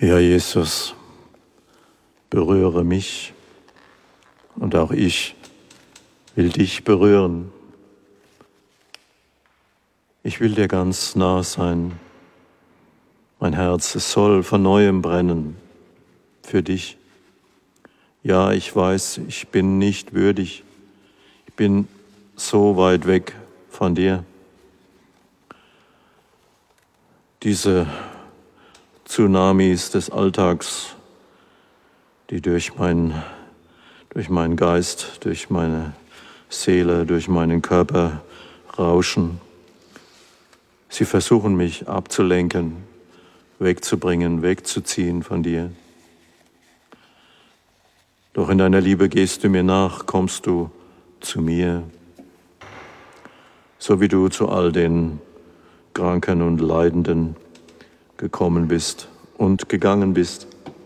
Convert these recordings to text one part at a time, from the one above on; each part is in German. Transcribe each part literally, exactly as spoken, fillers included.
Ja, Jesus, berühre mich und auch ich will dich berühren. Ich will dir ganz nah sein. Mein Herz, es soll von neuem brennen für dich. Ja, ich weiß, ich bin nicht würdig. Ich bin so weit weg von dir. Diese Tsunamis des Alltags, die durch, mein, durch meinen Geist, durch meine Seele, durch meinen Körper rauschen. Sie versuchen mich abzulenken, wegzubringen, wegzuziehen von dir. Doch in deiner Liebe gehst du mir nach, kommst du zu mir, so wie du zu all den Kranken und Leidenden gekommen bist und gegangen bist.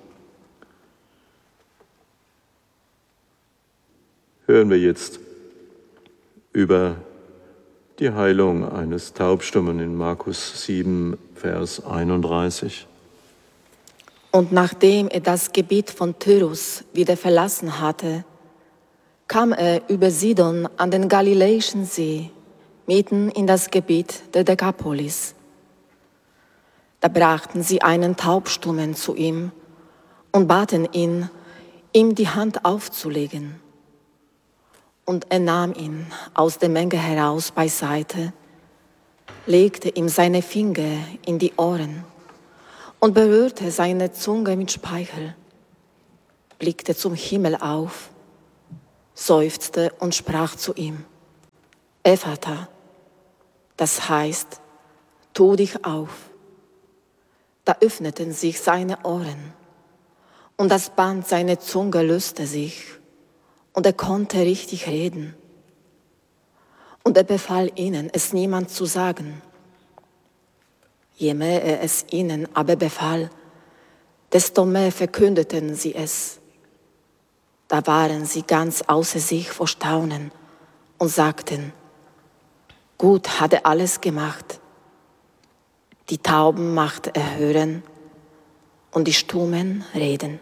Hören wir jetzt über die Heilung eines Taubstummen in Markus sieben, Vers einunddreißig. Und nachdem er das Gebiet von Tyrus wieder verlassen hatte, kam er über Sidon an den Galiläischen See, mitten in das Gebiet der Dekapolis. Da brachten sie einen Taubstummen zu ihm und baten ihn, ihm die Hand aufzulegen. Und er nahm ihn aus der Menge heraus beiseite, legte ihm seine Finger in die Ohren und berührte seine Zunge mit Speichel, blickte zum Himmel auf, seufzte und sprach zu ihm: Ephata, das heißt, tu dich auf. Da öffneten sich seine Ohren und das Band seiner Zunge löste sich und er konnte richtig reden. Und er befahl ihnen, es niemand zu sagen. Je mehr er es ihnen aber befahl, desto mehr verkündeten sie es. Da waren sie ganz außer sich vor Staunen und sagten: Gut hat er alles gemacht. Die Tauben macht er hören und die Stummen reden.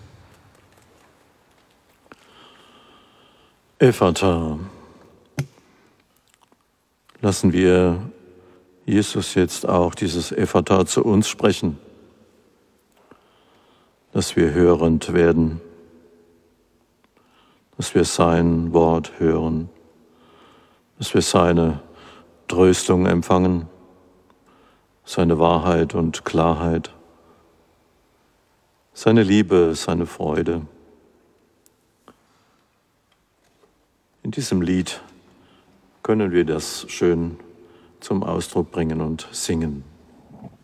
Ephata. Lassen wir Jesus jetzt auch dieses Ephata zu uns sprechen, dass wir hörend werden, dass wir sein Wort hören, dass wir seine Tröstung empfangen, seine Wahrheit und Klarheit, seine Liebe, seine Freude. In diesem Lied können wir das schön zum Ausdruck bringen und singen.